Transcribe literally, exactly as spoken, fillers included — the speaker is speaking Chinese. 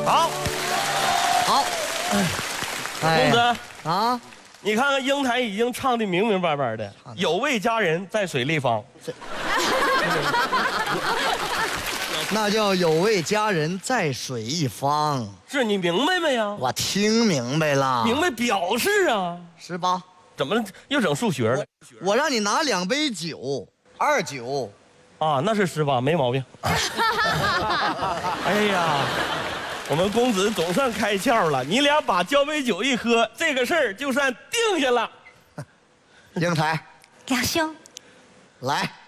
好， 好。 公子啊， 你看看英台已经唱的明明白白的，有位佳人在水立方。 那叫有位佳人在水一方。 是你明白没呀？ 我听明白了。 明白表示啊。 十八。 怎么又整数学了？ 我让你拿两杯酒，二酒。 啊，那是十八，没毛病。哎呀，我们公子总算开窍了。你俩把交杯酒一喝，这个事儿就算定下了。 英台， 两兄， 来。